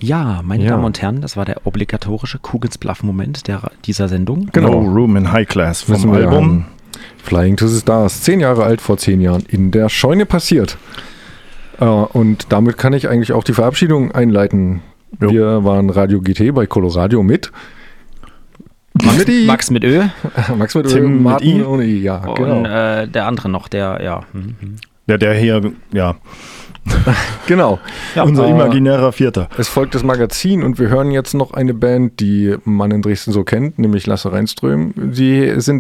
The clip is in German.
Ja, meine Damen und Herren, das war der obligatorische Kugelsbluff-Moment dieser Sendung. Genau, No Room in High Class vom wir Album Flying to the Stars, 10 Jahre alt, vor 10 Jahren in der Scheune passiert. Und damit kann ich eigentlich auch die Verabschiedung einleiten. Jo. Wir waren Radio GT bei Coloradio mit Max mit Ö. Max mit Tim Ö, Martin mit I. ohne I, ja, genau. Und der andere noch, der, ja. der hier, ja, Genau. Ja, unser imaginärer Vierter. Es folgt das Magazin und wir hören jetzt noch eine Band, die man in Dresden so kennt, nämlich Lasse Reinström. Sie sind